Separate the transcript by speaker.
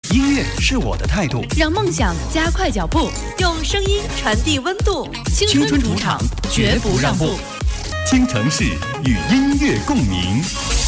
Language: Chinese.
Speaker 1: 音乐是我的态度，
Speaker 2: 让梦想加快脚步，
Speaker 3: 用声音传递温度。
Speaker 1: 青春主场绝不让步，倾城市与音乐共鸣。